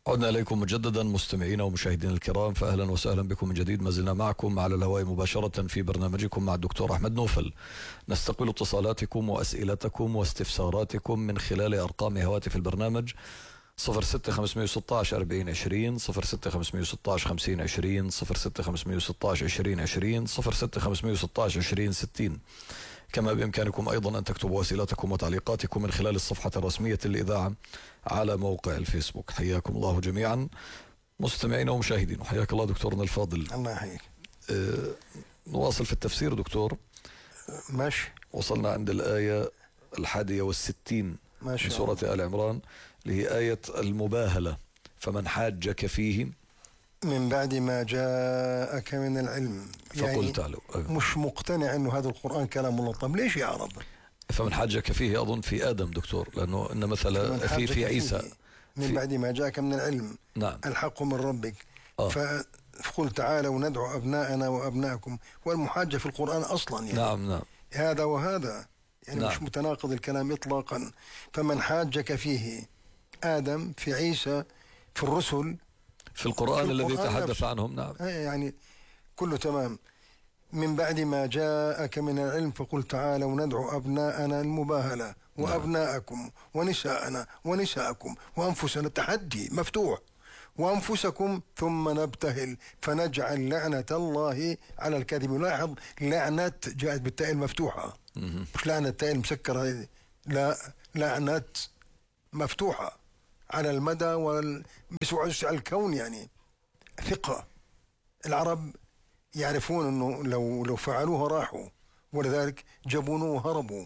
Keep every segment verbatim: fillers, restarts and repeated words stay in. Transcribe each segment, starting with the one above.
عدنا إليكم مجددا مستمعينا ومشاهدينا الكرام، فأهلا وسهلا بكم من جديد. ما زلنا معكم على الهواء مباشرة في برنامجكم مع الدكتور أحمد نوفل. نستقبل اتصالاتكم وأسئلتكم واستفساراتكم من خلال أرقام هواتف البرنامج صفر ستة خمسمائة وستة عشر أربعين عشرين، صفر ستة خمسمائة وستة عشر خمسين عشرين، صفر ستة خمسمائة وستة عشر عشرين عشرين، صفر ستة خمسمائة وستة عشر عشرين ستين. كما بإمكانكم أيضا أن تكتبوا أسئلتكم وتعليقاتكم من خلال الصفحة الرسمية للإذاعة على موقع الفيسبوك. حياكم الله جميعا مستمعين ومشاهدين، وحياك الله دكتورنا الفاضل. الله يحييك. أه نواصل في التفسير دكتور. ماشي. وصلنا عند الآية الحادية والستين من سورة آل عمران، اللي هي آية المباهلة. فمن حاجك فيه من بعد ما جاءك من العلم، فقل يعني تعالوا. مش مقتنع انه هذا القرآن كلام الله. طب ليش يا عرب؟ فمن حاجك فيه أظن في آدم دكتور، لأنه إن مثلا في في عيسى من في بعد ما جاءك من العلم. نعم. الحق من ربك. آه. فقل تعالوا ندعو أبناءنا وأبناءكم، والمحاجة في القرآن أصلا يعني نعم نعم هذا وهذا يعني نعم. مش متناقض الكلام إطلاقا. فمن حاجك فيه آدم، في عيسى، في الرسل، في القرآن, في الذي القرآن تحدث نفسه. عنهم. نعم يعني كله تمام. من بعد ما جاءك من العلم فقل تعالوا ندعو أبناءنا المباهلة وأبناءكم ونساءنا ونساءكم وأنفسنا، التحدي مفتوح، وأنفسكم ثم نبتهل فنجعل لعنة الله على الكاذبين. لاحظ لعنة جاءت بالتاء المفتوحة، مش لعنة التاء المسكرة هذه، لا، لعنة مفتوحة على المدى وبسوع الكون. يعني ثقة. العرب يعرفون أنه لو لو فعلوها راحوا، ولذلك جبنوا وهربوا.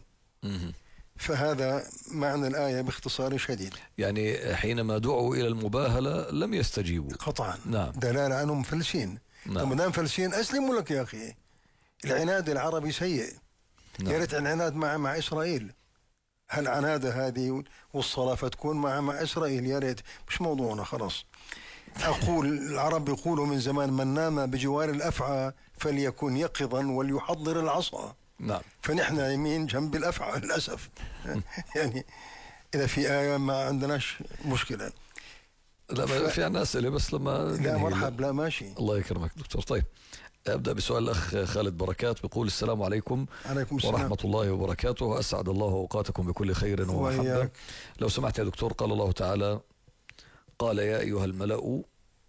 فهذا معنى الآية باختصار شديد. يعني حينما دعوا إلى المباهلة لم يستجيبوا قطعا. نعم. دلالة أنهم فلسين. نعم. ما دام فلسين أسلموا لك يا أخي. العناد العربي سيء. نعم. يا ريت العناد مع مع إسرائيل. هالعنادة هذه والصلافة تكون مع مع إسرائيل، يا ريت. مش موضوعنا خلاص. أقول العرب يقولوا من زمان: من نام بجوار الأفعى فليكن يقظا وليحضر العصا. نعم. فنحن يمين جنب الأفعى للأسف. يعني إذا في آية ما عندناش مشكلة. لا ف... في عنا أسئلة بس لما لا مرحب. لا ماشي. الله يكرمك دكتور. طيب أبدأ بسؤال الأخ خالد بركات، بيقول: السلام عليكم عليكم السلام ورحمة الله وبركاته، أسعد الله أوقاتكم بكل خير ومحبة. لو سمحت يا دكتور، قال الله تعالى: قال يا أيها الملأ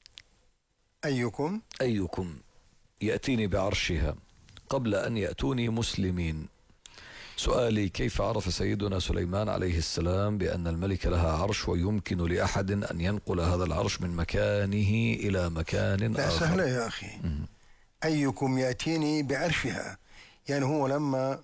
أيكم أيكم يأتيني بعرشها قبل أن يأتوني مسلمين. سؤالي: كيف عرف سيدنا سليمان عليه السلام بأن الملك لها عرش ويمكن لأحد أن ينقل هذا العرش من مكانه إلى مكان لا آخر؟ سهلة يا أخي. م- أيكم يأتيني بعرشها، يعني هو لما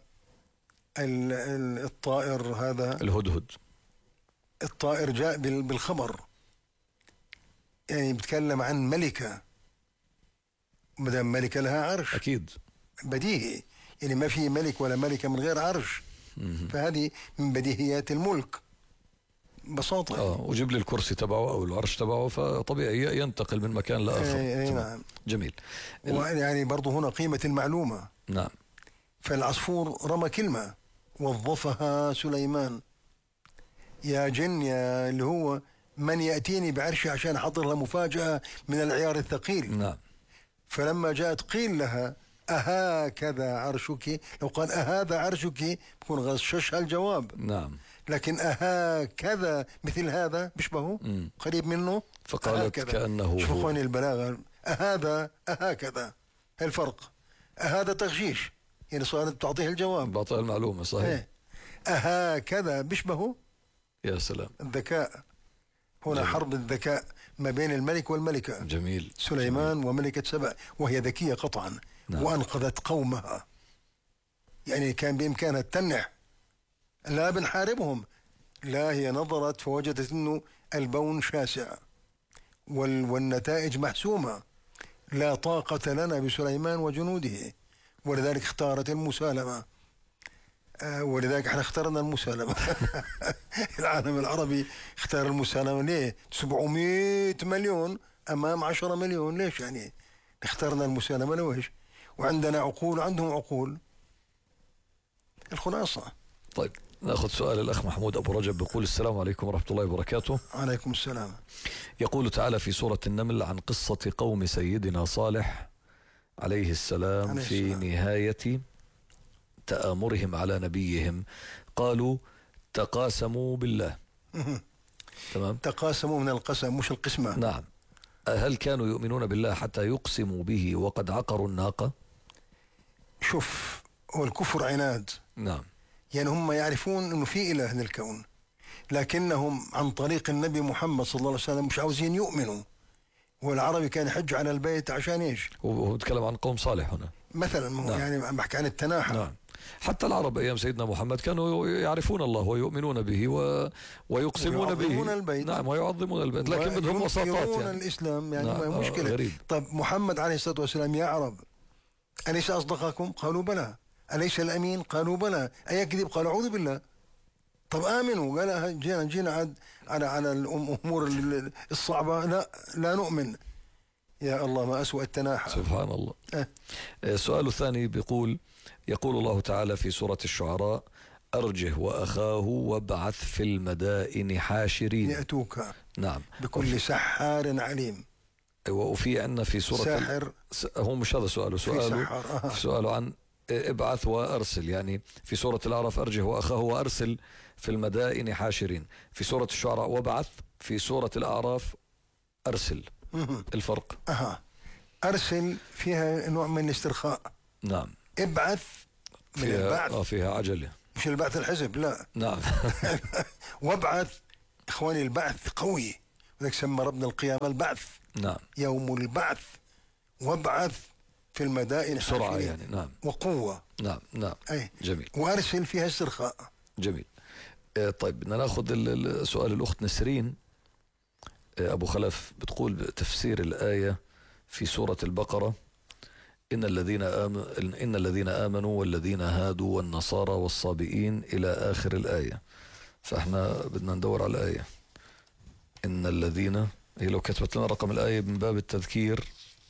الطائر هذا الهدهد الطائر جاء بالخبر، يعني بتكلم عن ملكة، مدام ملكة لها عرش أكيد بديهي، يعني ما في ملك ولا ملكة من غير عرش. م- فهذه من بديهيات الملك ببساطة. آه وجيب لي الكرسي تبعه أو العرش تبعه، فطبيعي ينتقل من مكان لآخر. أي أي نعم. جميل. يعني برضو هنا قيمة المعلومة. نعم. فالعصفور رمى كلمة وظفها سليمان: يا جن، يا اللي هو من يأتيني بعرشي عشان أحضر لها مفاجأة من العيار الثقيل. نعم. فلما جاءت قيل لها: أهكذا عرشك، لو قال أهذا عرشك بكون غششها الجواب. نعم. لكن أهكذا مثل هذا بيشبهه، قريب منه، فقالت كأنه شوف اخواني البلاغة: أهذا أهكذا، الفرق. أهذا تغشيش، يعني صارت تعطيه الجواب، بعطيها المعلومة صحيح. أهكذا بيشبهه. يا سلام. الذكاء هنا جميل. حرب الذكاء ما بين الملك والملكة. جميل. سليمان جميل. وملكة سبأ، وهي ذكية قطعا. نعم. وأنقذت قومها، يعني كان بإمكانها تتنح، لا بنحاربهم، لا، هي نظرت فوجدت أنه البون شاسع وال والنتائج محسومة، لا طاقة لنا بسليمان وجنوده، ولذلك اختارت المسالمة. آه ولذلك احنا اخترنا المسالمة. العالم العربي اختار المسالمة. ليه؟ سبعمائة مليون أمام عشرة مليون، ليش يعني اخترنا المسالمة؟ لويش؟ وعندنا عقول وعندهم عقول. الخلاصة. طيب نأخذ سؤال الأخ محمود أبو رجب، بيقول السلام عليكم ورحمة الله وبركاته. عليكم السلام. يقول تعالى في سورة النمل عن قصة قوم سيدنا صالح عليه السلام عليه في السلام. نهاية تآمرهم على نبيهم، قالوا تقاسموا بالله. تمام. تقاسموا من القسم مش القسمة. نعم. هل كانوا يؤمنون بالله حتى يقسموا به وقد عقروا الناقة؟ شوف، هو الكفر عناد. نعم. يعني هم يعرفون انه في اله للكون، لكنهم عن طريق النبي محمد صلى الله عليه وسلم مش عاوزين يؤمنوا. والعربي كان يحج على البيت عشان ايش؟ وهو بيتكلم عن قوم صالح هنا مثلا، ما هو نعم. يعني عم بحكي عن التناحى. نعم. حتى العرب أيام سيدنا محمد كانوا يعرفون الله ويؤمنون به و... ويقسمون به. ويعظمون البيت. نعم، ويعظمون البيت، لكن بدهم وساطات يعني. يعني. الإسلام يعني نعم. ما مشكلة. غريب. طب محمد عليه الصلاة والسلام يا عرب أليس أصدقكم؟ قالوا بلى. أليس الأمين؟ قالوا بلى. أيكذب؟ قالوا أعوذ بالله. طب آمنوا. قال جينا جينا عد على على الأمور الصعبة لا لا نؤمن. يا الله ما أسوأ التناحى. سبحان الله. أه. السؤال الثاني بيقول يقول الله تعالى في سورة الشعراء أرجه وأخاه وابعث في المدائن حاشرين يأتوك نعم بكل سحار عليم. وفي عندنا في سورة ساحر. هو مش هذا سؤاله، سؤاله آه. سؤاله عن ابعث وأرسل، يعني في سورة الأعراف أرجه وأخاه وأرسل في المدائن حاشرين، في سورة الشعراء وابعث، في سورة الأعراف أرسل. الفرق؟ أها. أرسل فيها نوع من الاسترخاء. نعم. ابعث من فيها البعث. آه فيها عجلة. مش البعث الحزب لا. نعم. وابعث إخواني البعث قوي، ولذلك سمى ربنا القيامة البعث. نعم. يوم البعث. وابعث في المدائن بسرعة حاشرين. يعني. نعم. وقوة. نعم. نعم. أي. جميل. وأرسل فيها استرخاء. جميل. آه طيب بدنا ناخذ سؤال الأخت نسرين آه أبو خلف، بتقول بتفسير الآية في سورة البقرة إن الذين آمن إن الذين آمنوا والذين هادوا والنصارى والصابئين إلى آخر الآية. فإحنا بدنا ندور على الآية. إن الذين، هي لو كتبت لنا رقم الآية من باب التذكير.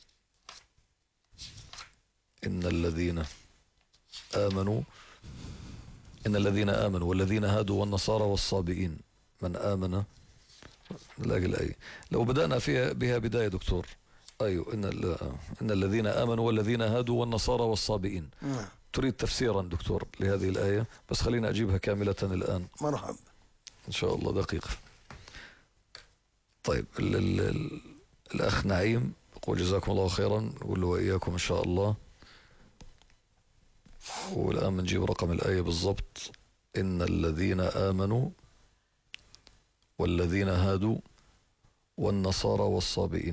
إن الذين آمنوا إن الذين آمنوا والذين هادوا والنصارى والصابئين من آمن. نلاقي الآية لو بدأنا فيها بها بداية دكتور. أيوة. إن, إن الذين آمنوا والذين هادوا والنصارى والصابئين. نعم. تريد تفسيرا دكتور لهذه الآية؟ بس خلينا أجيبها كاملة الآن. مرحب. إن شاء الله دقيقة. طيب ال ال ال الأخ نعيم يقول جزاكم الله خيرا، نقول له وإياكم إن شاء الله. والآن بنجيب رقم الآية بالضبط. إن الذين آمنوا والذين هادوا والنصارى والصابئين.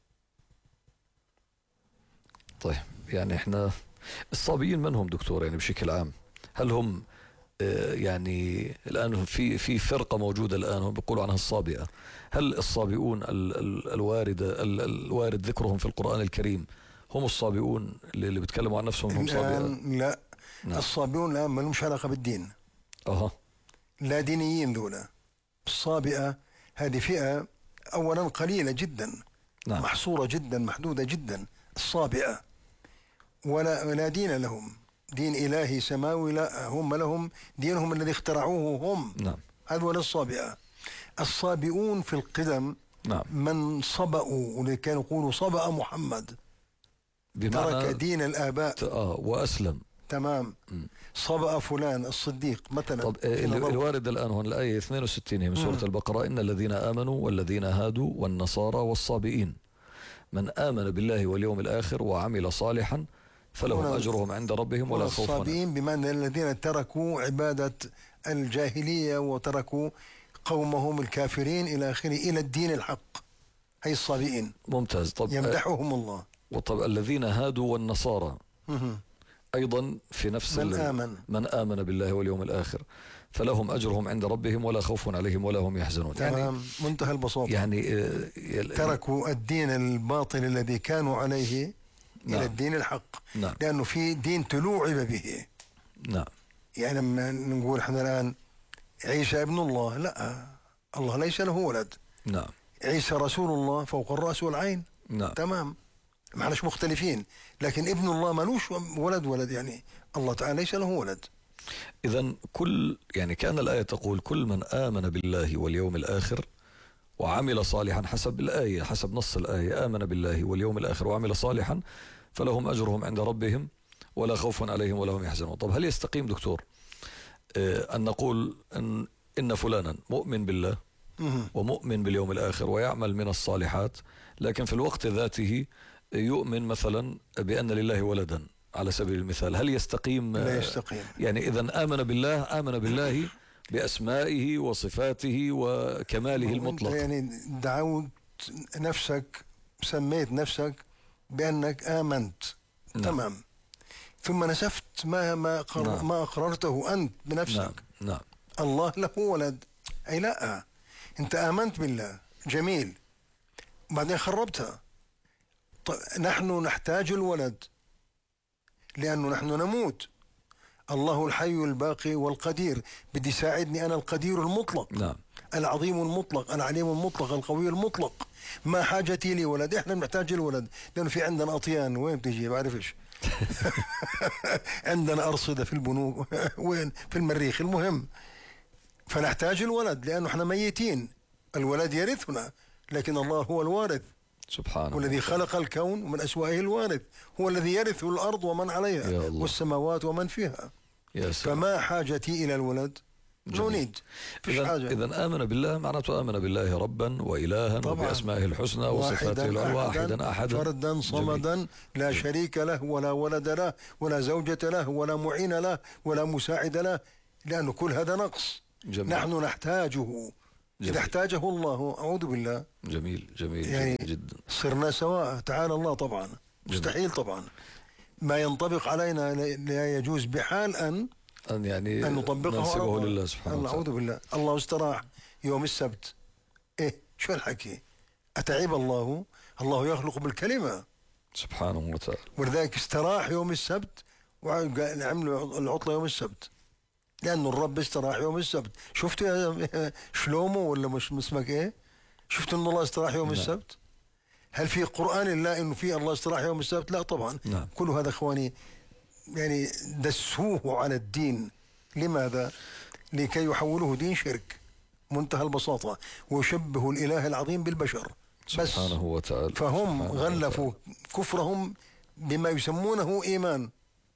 طيب يعني احنا الصابئين من هم دكتور يعني بشكل عام؟ هل هم اه يعني الآن في في فرقة موجودة الآن هم بيقولوا عنها الصابئة؟ هل الصابئون ال ال الواردة ال الوارد ذكرهم في القرآن الكريم هم الصابئون اللي, اللي بيتكلموا عن نفسهم هم صابئة؟ لا. نعم. الصابئون الآن ما لهمش علاقة بالدين. أها. لا دينيين ذولا. الصابئة هذه فئة أولا قليلة جدا. نعم. محصورة جدا، محدودة جدا. الصابئة ولا ولا دين لهم، دين إلهي سماوي لا، هم لهم دينهم الذي اخترعوه هم. نعم. هذول الصابئة. الصابئون في القدم نعم. من صبأوا، واللي كانوا يقولوا صبأ محمد، ترك دين الآباء آه وأسلم. تمام. م. صبأ فلان الصديق مثلا. طب الوارد الآن هون الآية اثنين وستين هي من سورة م. البقرة إن الذين آمنوا والذين هادوا والنصارى والصابئين من آمن بالله واليوم الآخر وعمل صالحا فلهم أجرهم عند ربهم ولا خوف عليهم. الصابئين بمعنى الذين تركوا عبادة الجاهلية وتركوا قومهم الكافرين إلى آخره إلى الدين الحق، هي الصابئين. ممتاز. طب يمدحهم الله. وطب الذين هادوا والنصارى م. أيضا في نفس من آمن من آمن بالله واليوم الآخر فلهم أجرهم عند ربهم ولا خوف عليهم ولا هم يحزنون. تمام. يعني منتهى البساطة. يعني تركوا الدين الباطل الذي كانوا عليه نعم. إلى الدين الحق. نعم. لأنه في دين تلوعب به. نعم. يعني لما نقول احنا الآن عيسى ابن الله، لا، الله ليس له ولد. نعم. عيسى رسول الله فوق الرأس والعين. نعم. تمام. ما احناش مختلفين، لكن ابن الله ملوش ولد ولد يعني الله تعالى ليس له ولد. إذا كل يعني كأن الآية تقول كل من آمن بالله واليوم الآخر وعمل صالحا، حسب الآية، حسب نص الآية، آمن بالله واليوم الآخر وعمل صالحا فلهم أجرهم عند ربهم ولا خوف عليهم ولا هم يحزنون. طب هل يستقيم دكتور أن نقول أن إن فلانا مؤمن بالله ومؤمن باليوم الآخر ويعمل من الصالحات، لكن في الوقت ذاته يؤمن مثلا بأن لله ولدا على سبيل المثال، هل يستقيم؟ لا يستقيم. يعني إذا آمن بالله، آمن بالله بأسمائه وصفاته وكماله المطلق. يعني دعوت نفسك، سميت نفسك بأنك آمنت. نعم. تمام. ثم نسفت ما ما, قر... نعم. ما أقررته أنت بنفسك. نعم. نعم. الله له ولد، أي لا، أنت آمنت بالله، جميل، بعدين خربتها. طيب نحن نحتاج الولد لأنه نحن نموت. الله الحي الباقي والقدير، بدي يساعدني أنا القدير المطلق. نعم. العظيم المطلق، العليم المطلق، القوي المطلق. ما حاجتي لولد، احنا بنحتاج الولد لأنه في عندنا أطيان، وين بتجي بعرفش. عندنا أرصدة في البنوك، وين في المريخ، المهم فنحتاج الولد لأنه احنا ميتين. الولد يرثنا، لكن الله هو الوارث سبحانه، والذي خلق الكون ومن أسوائه الوارث، هو الذي يرث الأرض ومن عليها والسماوات ومن فيها. فما حاجتي إلى الولد؟ نو نيد، فيش حاجة. إذا آمن بالله معناته آمن بالله ربا وإلها وبأسمائه الحسنى وصفاته العلى، واحدا أحدا فردا صمدا. جميل. لا جميل. شريك له ولا ولد له ولا زوجة له ولا معين له ولا مساعد له، لأنه كل هذا نقص. جميل. نحن نحتاجه. إذا احتاجه الله أعوذ بالله. جميل جميل يعني جدا. صرنا سواء، تعالى الله طبعا. مستحيل طبعا، ما ينطبق علينا لا يجوز بحال أن أن يعني أن نطبقه ننسبه لله سبحانه وتعالى. أعوذ بالله. الله استراح يوم السبت، إيه شو الحكي؟ أتعب الله؟ الله يخلق بالكلمة سبحانه وتعالى، ولذلك استراح يوم السبت وعملوا العطلة يوم السبت لأنه الرب استراح يوم السبت. شفتوا شلومو ولا مش اسمك إيه؟ شفتوا أن الله استراح يوم نعم. السبت؟ هل في قرآن الله إنه في الله استراح يوم السبت؟ لا طبعا. نعم. كل هذا إخواني يعني دسوه على الدين. لماذا؟ لكي يحولوه دين شرك منتهى البساطة، ويشبه الإله العظيم بالبشر سبحانه وتعالى. فهم غلفوا كفرهم بما يسمونه إيمان،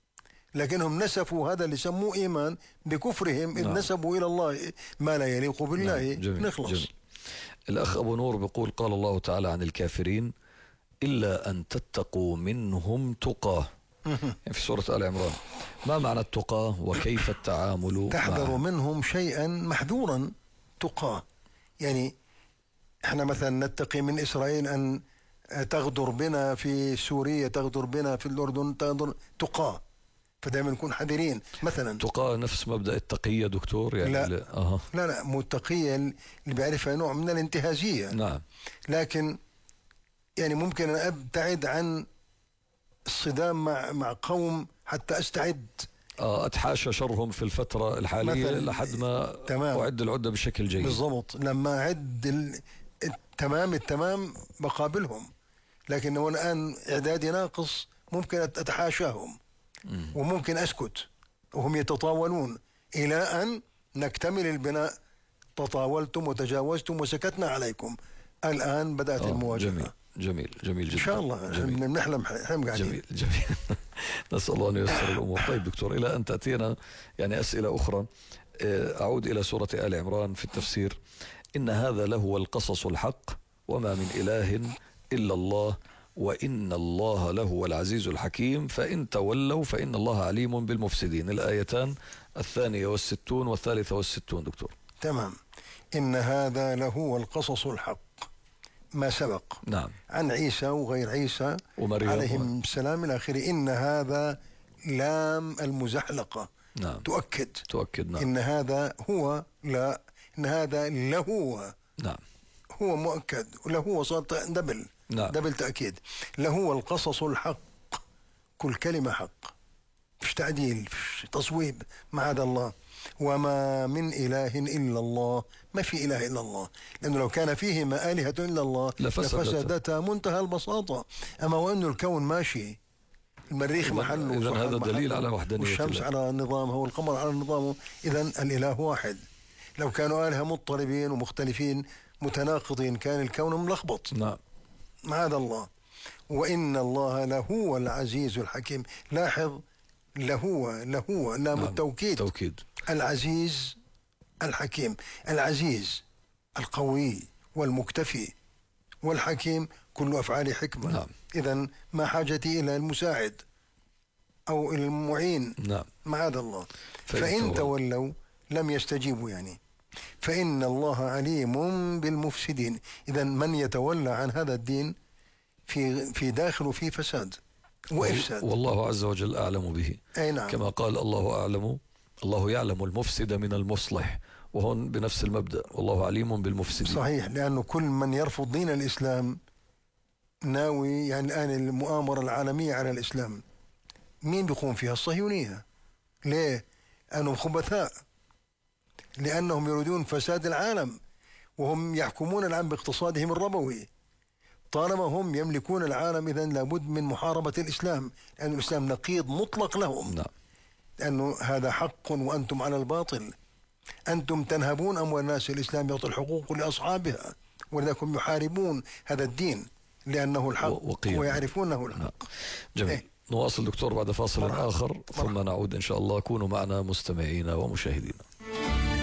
لكنهم نسفوا هذا اللي سموه إيمان بكفرهم، إذ نعم. نسبوا إلى الله ما لا يليق بالله. نعم. جميل. نخلص. جميل. الأخ أبو نور بيقول قال الله تعالى عن الكافرين إلا أن تتقوا منهم تقاه، يعني في سورة آل عمران. ما معنى التقاه وكيف التعامل؟ تحذر منهم شيئا محذورا. تقاه يعني احنا مثلا نتقي من إسرائيل أن تغدر بنا في سوريا، تغدر بنا في الأردن، تغدر. تقاه، فدائما نكون حذرين. مثلا تقاه نفس مبدأ التقية دكتور يعني؟ لا لا, أه. لا, لا مو التقية اللي بيعرفها نوع من الانتهازية. نعم. لكن يعني ممكن أن أبتعد عن الصدام مع مع قوم حتى أستعد، آه أتحاشى شرهم في الفترة الحالية لحد ما تمام. أعد العدة بشكل جيد. بالضبط. لما أعد التمام التمام بقابلهم، لكن هو الآن إعدادي ناقص ممكن أتحاشاهم م. وممكن أسكت وهم يتطاولون إلى أن نكتمل البناء. تطاولتم وتجاوزتم وسكتنا عليكم، الآن بدأت آه المواجهة. جميل جميل جميل جدا. إن شاء الله نحلم حلم قاعدين. جميل جميل. نسأل الله أن ييسر الأمور. طيب دكتور، إلى أن تأتينا يعني أسئلة أخرى، أعود إلى سورة آل عمران في التفسير. إن هذا لهو القصص الحق وما من إله إلا الله وإن الله لهو العزيز الحكيم فإن تولوا فإن الله عليم بالمفسدين. الآيتان الثانية والستون والثالثة والستون دكتور. تمام. إن هذا لهو القصص الحق، ما سبق نعم. عن عيسى وغير عيسى عليهم السلام إلى آخره. إن هذا لام المزحلقة نعم. تؤكد تؤكد نعم. إن هذا هو، لا، إن هذا لهو نعم. هو مؤكد، ولهو صار دبل نعم. دبل تأكيد. لهو القصص الحق، كل كلمة حق، فيش تعديل، فيش تصويب، معاذ الله. وما من إله إلا الله، ما في إله إلا الله، لأنه لو كان فيهما آلهة إلا الله لفسدتا منتهى البساطة. أما وأنه الكون ماشي المريخ محله، إذن هذا دليل على وحدانية والشمس الله. على نظامها والقمر على نظامه. إذن الإله واحد. لو كانوا آلهة مضطربين ومختلفين متناقضين كان الكون ملخبط. نعم. معاذ الله. وإن الله لهو العزيز الحكيم. لاحظ، لهو لهو لام نعم. التوكيد. توكيد. العزيز الحكيم. العزيز القوي والمكتفي، والحكيم كل أفعال حكمة. نعم. إذن ما حاجتي إلى المساعد أو إلى المعين. نعم. معاذ الله. فإن فإن تولوا لم يستجيبوا يعني، فإن الله عليم بالمفسدين. إذن من يتولى عن هذا الدين في في داخله في فساد وإفساد. والله عز وجل أعلم به. أي نعم. كما قال الله أعلم، الله يعلم المفسد من المصلح، وهون بنفس المبدأ، والله عليم بالمفسدين. صحيح، لأنه كل من يرفض دين الإسلام ناوي، يعني الآن المؤامرة العالمية على الإسلام مين بيقوم فيها؟ الصهيونية. ليه؟ لأنهم خبثاء، لأنهم يريدون فساد العالم، وهم يحكمون الآن باقتصادهم الربوي. طالما هم يملكون العالم إذن لابد من محاربة الإسلام، لأن الإسلام نقيض مطلق لهم. نعم. لأنه هذا حق وأنتم على الباطل. أنتم تنهبون أموال الناس، الإسلام يعطي الحقوق لأصحابها، ولذلكم يحاربون هذا الدين لأنه الحق وقيم. ويعرفونه الحق. نعم. جميل. إيه؟ نواصل دكتور بعد فاصل مرحبا. آخر ثم مرحبا. نعود إن شاء الله. كونوا معنا مستمعين ومشاهدين.